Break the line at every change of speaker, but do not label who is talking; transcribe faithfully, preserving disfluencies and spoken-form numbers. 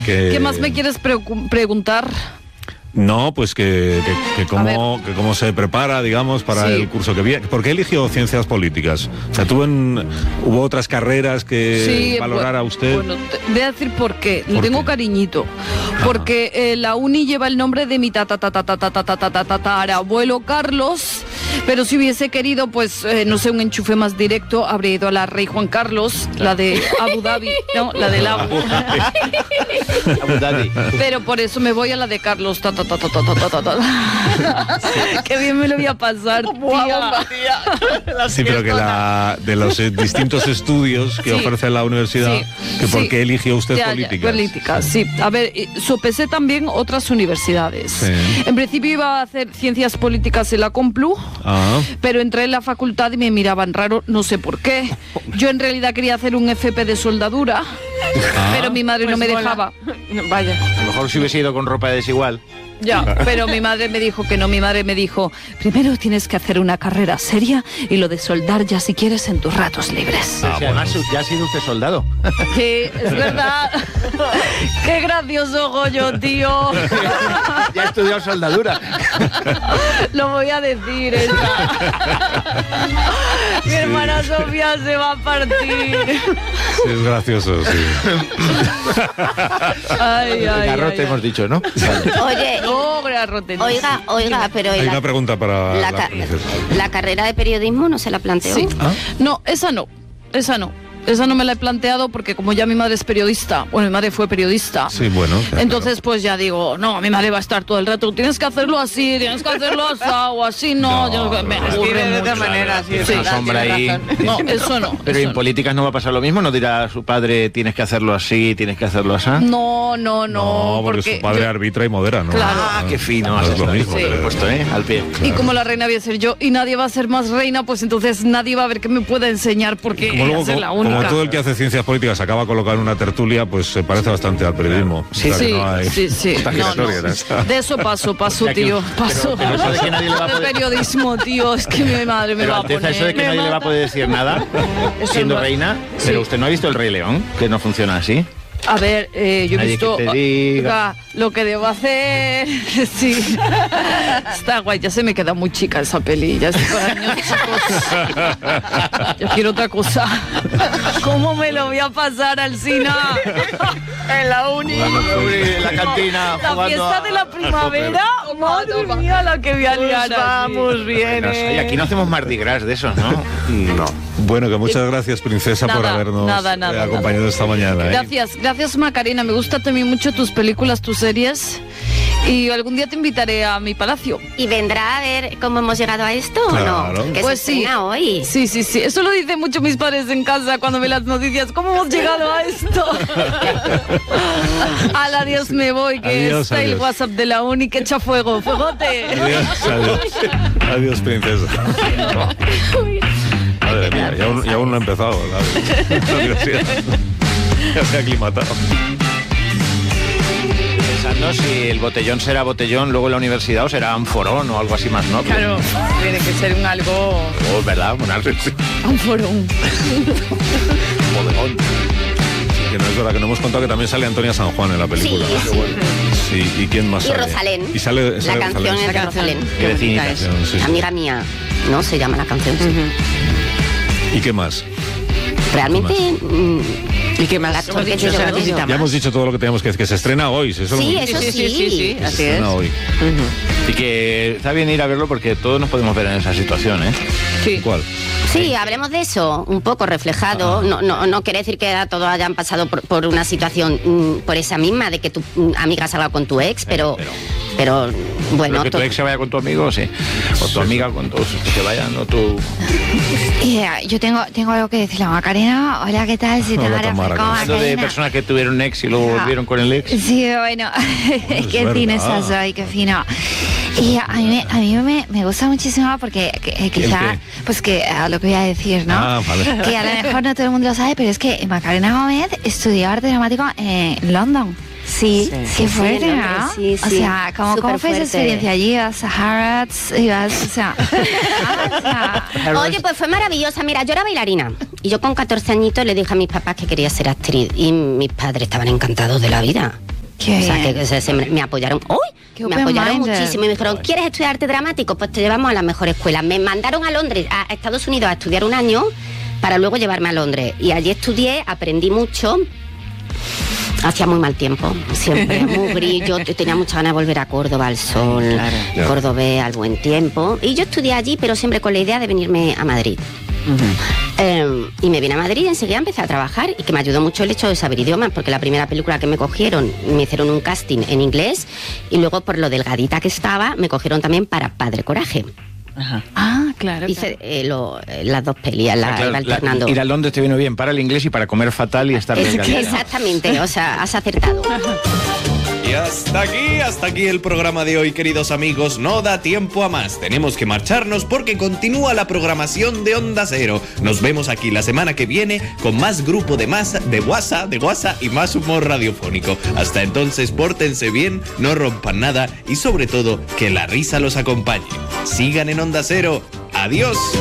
Que...
¿Qué más me quieres pre- preguntar?
No, pues que, que, que, cómo, que cómo se prepara, digamos, para sí. el curso que viene. ¿Por qué eligió ciencias políticas? O sea, ¿tuvo en, ¿hubo otras carreras que
sí,
valorara usted?
Bueno, te voy a decir por qué. Le
¿Por
tengo
qué?
cariñito. Porque eh, la uni lleva el nombre de mi tatarabuelo Carlos, pero si hubiese querido, pues, eh, no sé, un enchufe más directo, habría ido a la Rey Juan Carlos, la de Abu Dhabi, ¿no? La del Abu.
Abu Dhabi.
Pero por eso me voy a la de Carlos. Ta, ta, ta, ta, ta, ta, ta, ta. Qué bien me lo voy a pasar, tía.
Sí, pero que la, de los eh, distintos estudios que sí. ofrece la universidad, sí. que por qué sí. eligió usted
ya,
políticas.
Ya, políticas, sí. A ver, sopesé también otras universidades. Sí. En principio iba a hacer ciencias políticas en la Complu, ah. pero entré en la facultad y me miraban raro, no sé por qué. Yo en realidad quería hacer un F P de soldadura, ah. pero mi madre pues no me mola. dejaba.
Vaya. A lo mejor si hubiese ido con ropa desigual.
Ya, pero mi madre me dijo que no, mi madre me dijo, primero tienes que hacer una carrera seria y lo de soldar ya si quieres en tus ratos libres.
Ah, sí, bueno. Además, ya ha sido usted soldado.
Sí, es verdad. Qué gracioso Goyo, tío.
Ya ha estudiado soldadura.
Lo voy a decir, esa. Mi hermana Sofía se va a partir.
Sí, es gracioso, sí.
Ay, ay,
garrote
ay,
hemos
ay.
dicho, ¿no?
Oye,
oh, garrote, no.
oiga, oiga, pero...
Hay
la,
una pregunta para
la,
la,
ca- la carrera de periodismo no se la planteó.
Sí. ¿Ah? No, esa no, esa no. Esa no me la he planteado porque como ya mi madre es periodista, bueno, mi madre fue periodista.
Sí, bueno. Claro.
Entonces, pues ya digo, no, mi madre va a estar todo el rato, tienes que hacerlo así, tienes que hacerlo así, o así, no.
No,
yo,
no,
me
no,
aburre
de
mucho.
otra manera, sí,
sí,
esa sombra ahí.
No, eso no.
Pero
eso
en políticas no va a pasar lo mismo, no dirá a su padre, tienes que hacerlo así, tienes que hacerlo así.
No, no, no.
No, porque, porque su padre yo... arbitra y modera, ¿no?
Claro.
Ah, qué fino.
No es lo mismo.
Sí.
Puesto, ¿eh? Al pie.
Claro. Y como la reina voy a ser yo y nadie va a ser más reina, pues entonces nadie va a ver qué me pueda enseñar porque
como luego,
es ser la
como,
única.
como todo el que hace ciencias políticas se acaba colocando en una tertulia, pues se parece bastante al periodismo.
Sí,
o sea,
sí,
no hay...
sí, sí. No, no. De eso paso, paso, tío. Paso.
Pero, pero eso de que nadie le va a poder...
De periodismo, tío, es que mi madre me
pero
va a poner.
Eso de que nadie mata. le va a poder decir nada, siendo reina, sí. Pero usted no ha visto El Rey León, que no funciona así.
A ver, eh, yo he
Nadie
visto
que te diga.
lo que debo hacer. Sí. Está guay, ya se me queda muy chica esa peli. Ya estoy con años chicos. Yo quiero otra cosa. ¿Cómo me lo voy a pasar al cine? En la uni.
En la cantina.
La fiesta a... de la primavera. Madre mía, la que voy a liar.
Pues vamos bien. Eh. Aquí no hacemos Mardi Gras de esos, ¿no?
No. Bueno, que muchas gracias, princesa,
nada,
por habernos
nada, nada,
eh, acompañado
nada.
esta mañana. ¿eh?
Gracias, gracias Macarena. Me gustan también mucho tus películas, tus series. Y algún día te invitaré a mi palacio.
¿Y vendrá a ver cómo hemos llegado a esto
claro.
o no? Que
pues
se
sí.
hoy.
Sí, sí, sí. Eso lo dicen mucho mis padres en casa cuando ven las noticias. ¿Cómo hemos llegado a esto? Al adiós sí. Me voy, que adiós, está adiós. El WhatsApp de la uni que echa fuego. ¡Fuegote!
Adiós, adiós. Adiós, princesa. Madre mía, ya aún, ya aún no ha empezado la, la universidad. Ya se ha aclimatado.
Pensando si el botellón será botellón, luego en la universidad o será anforón o algo así más, ¿no?
Claro, tiene que ser un algo...
Oh, ¿verdad? Un algo.
Anforón.
Bodegón. Que no es verdad, que no hemos contado que también sale Antonia San Juan en la película.
Sí,
¿no? Sí. sí. ¿Y quién más
y
sale?
Rosalén.
Y sale, sale
la canción
Rosalén.
es de Rosalén.
Qué vecinita
es. Sí, sí. Amiga mía, ¿no? Se llama la canción. Sí.
Uh-huh. ¿Y qué más?
Realmente...
¿Qué más?
¿Y qué más?
Actor que yo
ya más. Hemos dicho todo lo que teníamos que decir, que se estrena hoy.
Eso sí, eso sí.
Sí, sí, sí,
se
así
estrena
es.
Hoy.
Uh-huh. Y que está bien ir a verlo porque todos nos podemos ver en esa situación, ¿eh?
Sí.
¿Cuál?
Sí, hablemos de eso, un poco reflejado. Ah. No, no, no quiere decir que todos hayan pasado por, por una situación, mm, por esa misma, de que tu mm, amiga salga con tu ex, pero... pero... Pero, bueno...
Pero que tu ex se vaya con tu amigo, sí. O tu amiga con todos que se vayan, o tu...
Yeah, yo tengo, tengo algo que decirle a Macarena. Hola, ¿qué tal? Si te
Hola, Tamara.
Hablando de personas que tuvieron ex y luego ah. volvieron con el ex.
Sí, bueno,
es
qué fino estás hoy, qué fino. Y a mí, me, a mí me, me gusta muchísimo porque que, quizá, pues que a lo que voy a decir, ¿no?
Ah, vale.
Que a lo mejor no todo el mundo lo sabe, pero es que Macarena Gómez estudió arte dramático en London. Sí, sí, qué fuerte, sí, ¿no? Sí, sí. O sea, ¿cómo, ¿cómo fue esa experiencia allí? ¿Ibas a Harrods? ¿Ibas, o sea,
ah, o sea. Oye, pues fue maravillosa. Mira, yo era bailarina. Y yo con catorce añitos le dije a mis papás que quería ser actriz. Y mis padres estaban encantados de la vida. Qué o sea, que, que se, se me, me apoyaron. ¡Uy! Qué me apoyaron minded. muchísimo y me dijeron, ¿quieres estudiar arte dramático? Pues te llevamos a la mejor escuela. Me mandaron a Londres, a Estados Unidos, a estudiar un año para luego llevarme a Londres. Y allí estudié, aprendí mucho. Hacía muy mal tiempo, siempre, muy gris. Yo tenía mucha ganas de volver a Córdoba, al sol, claro, claro. Córdoba, al buen tiempo. Y yo estudié allí, pero siempre con la idea de venirme a Madrid. Uh-huh. Eh, y me vine a Madrid y enseguida empecé a trabajar, y que me ayudó mucho el hecho de saber idiomas, porque la primera película que me cogieron, me hicieron un casting en inglés, y luego por lo delgadita que estaba, me cogieron también para Padre Coraje.
Ajá. Ah, claro.
Hice eh, lo, las dos pelis, la,
claro,
iba alternando.
La, ir a Londres te vino bien para el inglés y para comer fatal y estar
es que exactamente, o sea, has acertado.
Y hasta aquí, hasta aquí el programa de hoy, queridos amigos. No da tiempo a más. Tenemos que marcharnos porque continúa la programación de Onda Cero. Nos vemos aquí la semana que viene con más grupo de masa, de guasa, de guasa y más humor radiofónico. Hasta entonces, pórtense bien, no rompan nada y sobre todo, que la risa los acompañe. Sigan en Onda Cero. Adiós.